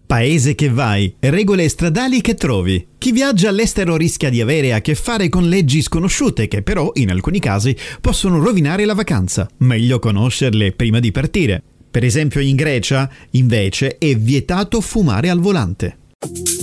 Paese che vai, regole stradali che trovi. Chi viaggia all'estero rischia di avere a che fare con leggi sconosciute che però, in alcuni casi, possono rovinare la vacanza. Meglio conoscerle prima di partire. Per esempio in Grecia, invece, è vietato fumare al volante.